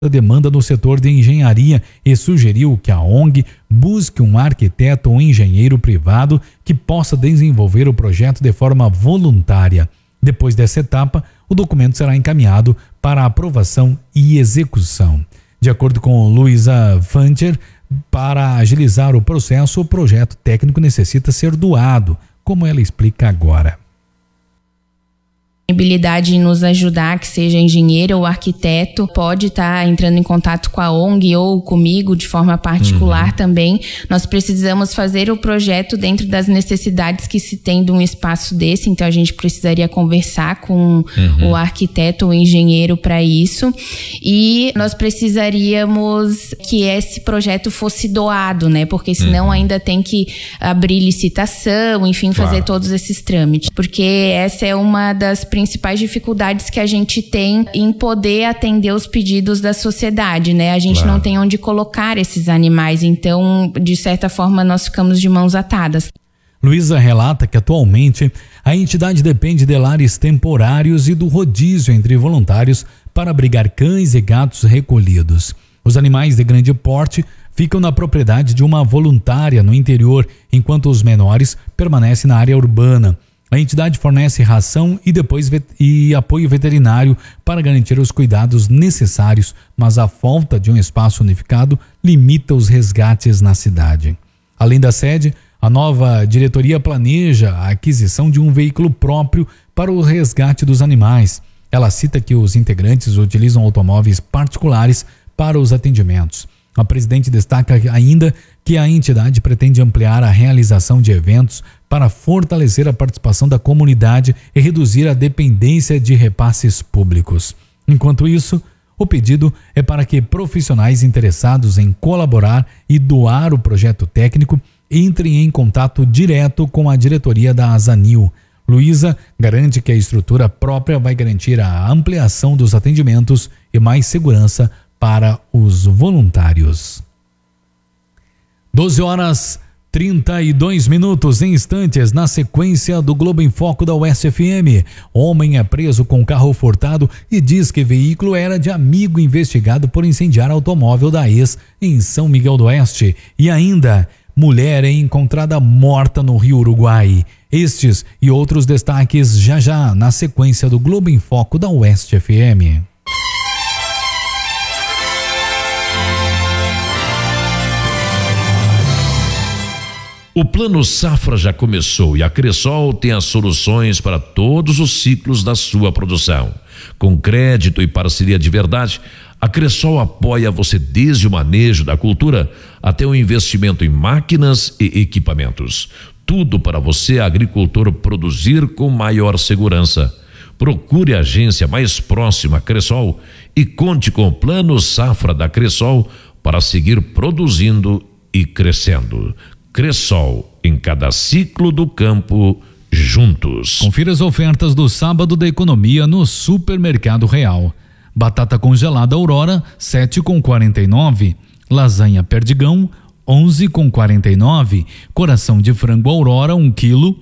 a demanda no setor de engenharia e sugeriu que a ONG busque um arquiteto ou engenheiro privado que possa desenvolver o projeto de forma voluntária. Depois dessa etapa, o documento será encaminhado para aprovação e execução. De acordo com Luísa Fancher, para agilizar o processo, o projeto técnico necessita ser doado, como ela explica agora. Habilidade em nos ajudar, que seja engenheiro ou arquiteto, pode estar entrando em contato com a ONG ou comigo de forma particular também. Nós precisamos fazer o projeto dentro das necessidades que se tem de um espaço desse, então a gente precisaria conversar com o arquiteto ou engenheiro para isso, e nós precisaríamos que esse projeto fosse doado, né? Porque senão ainda tem que abrir licitação, enfim, fazer todos esses trâmites, porque essa é uma das principais dificuldades que a gente tem em poder atender os pedidos da sociedade, né? A gente não tem onde colocar esses animais, então, de certa forma, nós ficamos de mãos atadas. Luísa relata que atualmente a entidade depende de lares temporários e do rodízio entre voluntários para abrigar cães e gatos recolhidos. Os animais de grande porte ficam na propriedade de uma voluntária no interior, enquanto os menores permanecem na área urbana. A entidade fornece ração e apoio veterinário para garantir os cuidados necessários, mas a falta de um espaço unificado limita os resgates na cidade. Além da sede, a nova diretoria planeja a aquisição de um veículo próprio para o resgate dos animais. Ela cita que os integrantes utilizam automóveis particulares para os atendimentos. A presidente destaca ainda que a entidade pretende ampliar a realização de eventos para fortalecer a participação da comunidade e reduzir a dependência de repasses públicos. Enquanto isso, o pedido é para que profissionais interessados em colaborar e doar o projeto técnico entrem em contato direto com a diretoria da Azanil. Luísa garante que a estrutura própria vai garantir a ampliação dos atendimentos e mais segurança para os voluntários. 12h32 em instantes, na sequência do Globo em Foco da Oeste FM. Homem é preso com carro furtado e diz que veículo era de amigo investigado por incendiar automóvel da ex em São Miguel do Oeste. E ainda, mulher é encontrada morta no Rio Uruguai. Estes e outros destaques já na sequência do Globo em Foco da Oeste FM. O Plano Safra já começou e a Cressol tem as soluções para todos os ciclos da sua produção. Com crédito e parceria de verdade, a Cressol apoia você desde o manejo da cultura até o investimento em máquinas e equipamentos. Tudo para você, agricultor, produzir com maior segurança. Procure a agência mais próxima à Cressol e conte com o Plano Safra da Cressol para seguir produzindo e crescendo. Cressol, em cada ciclo do campo, juntos. Confira as ofertas do sábado da economia no Supermercado Real. Batata congelada Aurora, 7,49. Lasanha Perdigão, 11,49. Coração de frango Aurora, 1 quilo,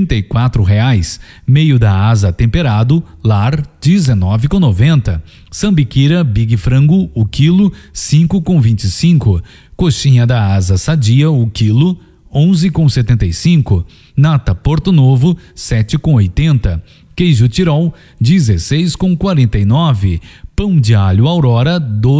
R$34. Meio da asa temperado, lar, R$19,90. Sambiquira Big Frango, o quilo, R$5,25. Coxinha da asa sadia, o quilo, R$11,75. Nata Porto Novo, R$7,80. Queijo Tirol, R$16,49. Pão de alho Aurora,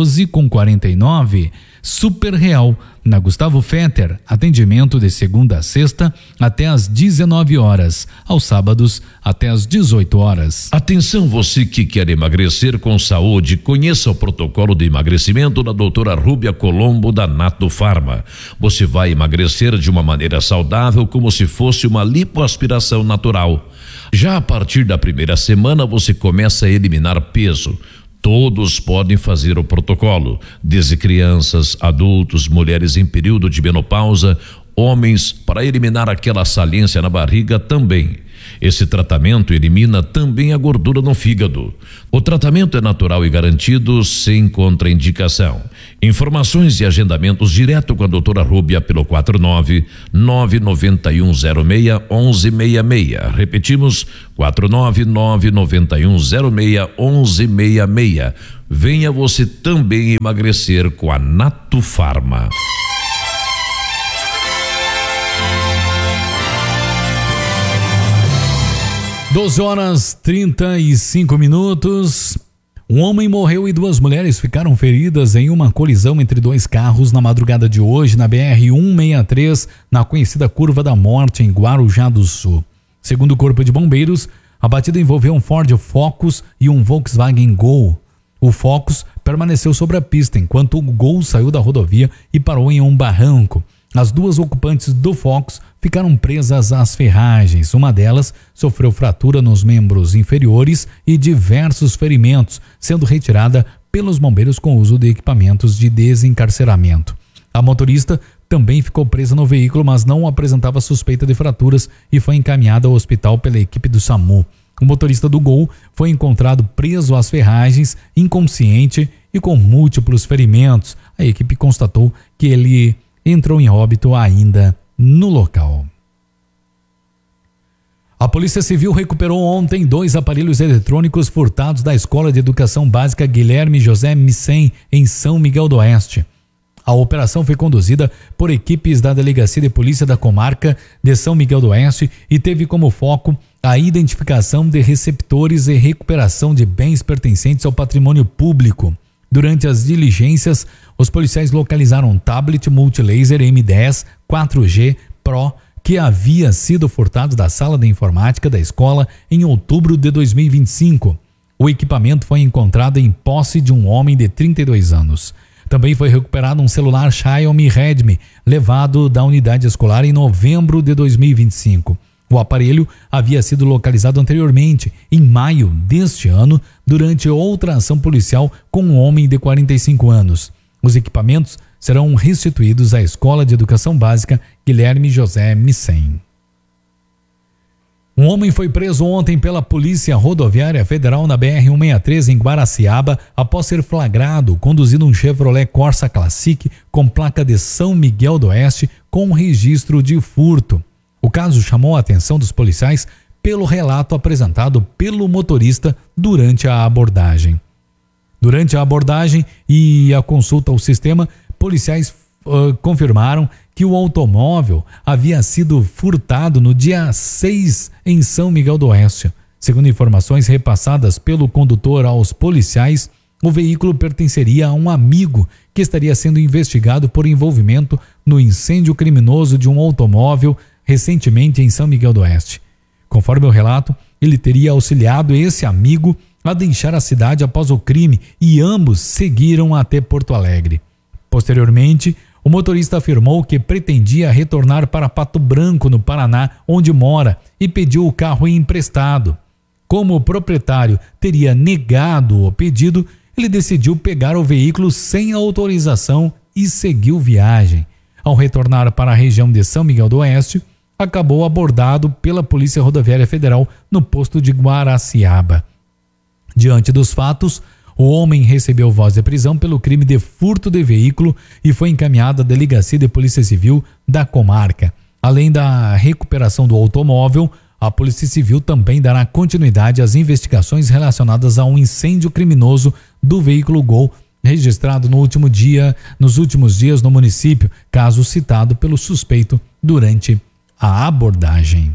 R$12,49. Super Real, na Gustavo Fetter, atendimento de segunda a sexta até às 19 horas, aos sábados até às 18 horas. Atenção, você que quer emagrecer com saúde, conheça o protocolo de emagrecimento da doutora Rúbia Colombo da Nato Farma. Você vai emagrecer de uma maneira saudável, como se fosse uma lipoaspiração natural. Já a partir da primeira semana você começa a eliminar peso. Todos podem fazer o protocolo, desde crianças, adultos, mulheres em período de menopausa, homens, para eliminar aquela saliência na barriga também. Esse tratamento elimina também a gordura no fígado. O tratamento é natural e garantido, sem contraindicação. Informações e agendamentos direto com a doutora Rúbia pelo 49991061166. Repetimos, 49991061166. Venha você também emagrecer com a Nato Farma. (12h35). Um homem morreu e 2 mulheres ficaram feridas em uma colisão entre 2 carros na madrugada de hoje na BR-163, na conhecida Curva da Morte, em Guarujá do Sul. Segundo o Corpo de Bombeiros, a batida envolveu um Ford Focus e um Volkswagen Gol. O Focus permaneceu sobre a pista, enquanto o Gol saiu da rodovia e parou em um barranco. As 2 ocupantes do Focus ficaram presas às ferragens. Uma delas sofreu fratura nos membros inferiores e diversos ferimentos, sendo retirada pelos bombeiros com uso de equipamentos de desencarceramento. A motorista também ficou presa no veículo, mas não apresentava suspeita de fraturas e foi encaminhada ao hospital pela equipe do SAMU. O motorista do Gol foi encontrado preso às ferragens, inconsciente e com múltiplos ferimentos. A equipe constatou que ele entrou em óbito ainda no local. A Polícia Civil recuperou ontem 2 aparelhos eletrônicos furtados da Escola de Educação Básica Guilherme José Micem, em São Miguel do Oeste. A operação foi conduzida por equipes da Delegacia de Polícia da Comarca de São Miguel do Oeste e teve como foco a identificação de receptores e recuperação de bens pertencentes ao patrimônio público. Durante as diligências, os policiais localizaram um tablet multilaser M10 4G Pro que havia sido furtado da sala de informática da escola em outubro de 2025. O equipamento foi encontrado em posse de um homem de 32 anos. Também foi recuperado um celular Xiaomi Redmi, levado da unidade escolar em novembro de 2025. O aparelho havia sido localizado anteriormente, em maio deste ano, durante outra ação policial com um homem de 45 anos. Os equipamentos serão restituídos à Escola de Educação Básica Guilherme José Micem. Um homem foi preso ontem pela Polícia Rodoviária Federal na BR-163 em Guaraciaba após ser flagrado conduzindo um Chevrolet Corsa Classic com placa de São Miguel do Oeste com registro de furto. O caso chamou a atenção dos policiais pelo relato apresentado pelo motorista durante a abordagem. Durante a abordagem e a consulta ao sistema, policiais confirmaram que o automóvel havia sido furtado no dia 6 em São Miguel do Oeste. Segundo informações repassadas pelo condutor aos policiais, o veículo pertenceria a um amigo que estaria sendo investigado por envolvimento no incêndio criminoso de um automóvel recentemente em São Miguel do Oeste. Conforme o relato, ele teria auxiliado esse amigo a deixar a cidade após o crime e ambos seguiram até Porto Alegre. Posteriormente, o motorista afirmou que pretendia retornar para Pato Branco, no Paraná, onde mora, e pediu o carro emprestado. Como o proprietário teria negado o pedido, ele decidiu pegar o veículo sem autorização e seguiu viagem. Ao retornar para a região de São Miguel do Oeste, acabou abordado pela Polícia Rodoviária Federal no posto de Guaraciaba. Diante dos fatos, o homem recebeu voz de prisão pelo crime de furto de veículo e foi encaminhado à Delegacia de Polícia Civil da comarca. Além da recuperação do automóvel, a Polícia Civil também dará continuidade às investigações relacionadas a um incêndio criminoso do veículo Gol registrado nos últimos dias no município, caso citado pelo suspeito durante a abordagem.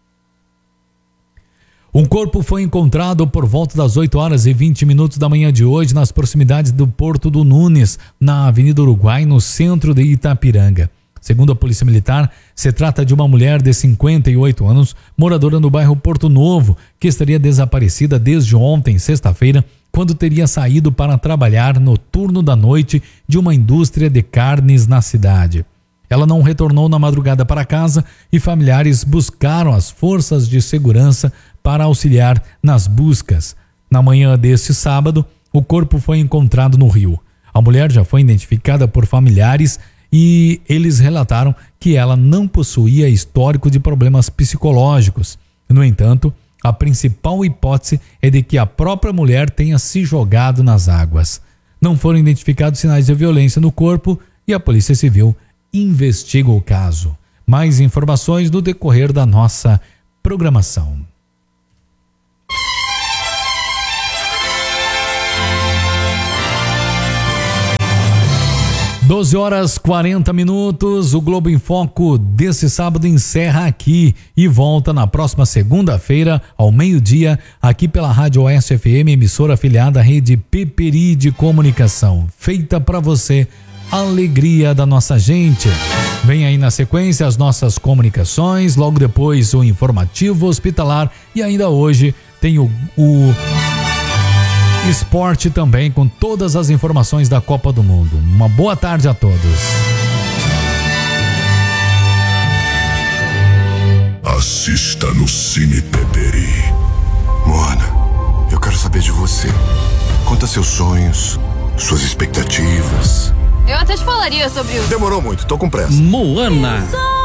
Um corpo foi encontrado por volta das 8h20 da manhã de hoje nas proximidades do Porto do Nunes, na Avenida Uruguai, no centro de Itapiranga. Segundo a Polícia Militar, se trata de uma mulher de 58 anos, moradora no bairro Porto Novo, que estaria desaparecida desde ontem, sexta-feira, quando teria saído para trabalhar no turno da noite de uma indústria de carnes na cidade. Ela não retornou na madrugada para casa e familiares buscaram as forças de segurança para auxiliar nas buscas. Na manhã deste sábado, o corpo foi encontrado no rio. A mulher já foi identificada por familiares e eles relataram que ela não possuía histórico de problemas psicológicos. No entanto, a principal hipótese é de que a própria mulher tenha se jogado nas águas. Não foram identificados sinais de violência no corpo e a Polícia Civil investiga o caso. Mais informações no decorrer da nossa programação. 12h40. O Globo em Foco desse sábado encerra aqui e volta na próxima segunda-feira ao meio-dia aqui pela Rádio Oeste FM, emissora afiliada à Rede Peperi de Comunicação. Feita para você, alegria da nossa gente. Vem aí na sequência as nossas comunicações, logo depois o informativo hospitalar e ainda hoje tem o esporte também, com todas as informações da Copa do Mundo. Uma boa tarde a todos. Assista no Cine Peperi. Moana, eu quero saber de você. Conta seus sonhos, suas expectativas. Eu até te falaria sobre isso. Demorou muito, tô com pressa. Moana.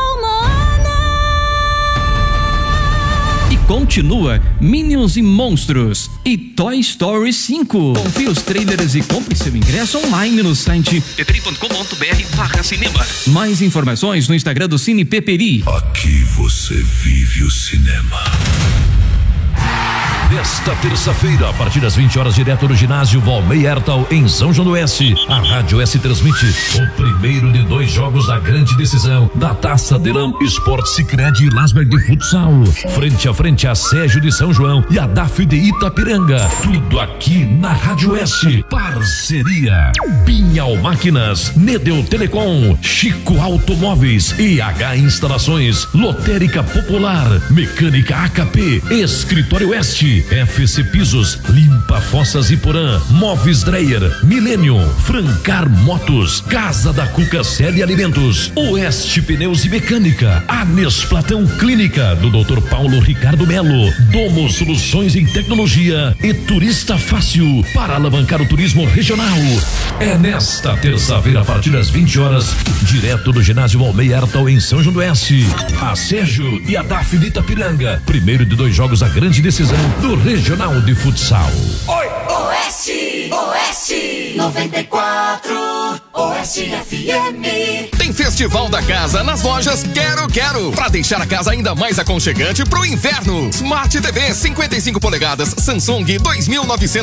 E continua Minions e Monstros e Toy Story 5. Confie os trailers e compre seu ingresso online no site peperi.com.br/cinema. Mais informações no Instagram do Cine Peperi. Aqui você vive o cinema. Nesta terça-feira, a partir das 20 horas, direto do ginásio Valmei Ertal, em São João do Oeste, a Rádio S transmite o primeiro de 2 jogos da grande decisão da Taça Delão Esporte Sicredi Lasberg de Futsal. Frente a frente, a Sérgio de São João e a DAF de Itapiranga. Tudo aqui na Rádio S. Parceria Pinhal Máquinas, Nedel Telecom, Chico Automóveis, EH Instalações, Lotérica Popular, Mecânica AKP, Escritório Oeste, FC Pisos, Limpa Fossas e Porã, Móveis Dreyer, Milênio, Francar Motos, Casa da Cuca Célia Alimentos, Oeste Pneus e Mecânica, Anes Platão Clínica, do Dr. Paulo Ricardo Melo, Domo Soluções em Tecnologia e Turista Fácil, para alavancar o turismo regional. É nesta terça-feira, a partir das 20 horas, direto do ginásio Valmei Ertal, em São João do Oeste, a Sérgio e a DAF de Itapiranga. Primeiro de 2 jogos, a grande decisão do Regional de Futsal. Oi! Oeste! Oeste! 94! Oeste FM! Tem Festival da Casa nas lojas Quero! Pra deixar a casa ainda mais aconchegante pro inverno. Smart TV 55 polegadas Samsung 2.900